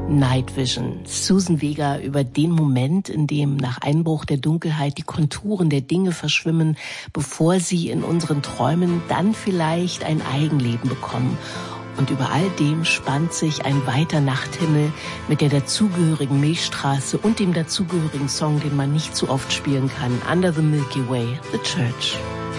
Night Vision. Susan Vega über den Moment, in dem nach Einbruch der Dunkelheit die Konturen der Dinge verschwimmen, bevor sie in unseren Träumen dann vielleicht ein Eigenleben bekommen. Und über all dem spannt sich ein weiter Nachthimmel mit der dazugehörigen Milchstraße und dem dazugehörigen Song, den man nicht zu oft spielen kann, Under the Milky Way, The Church.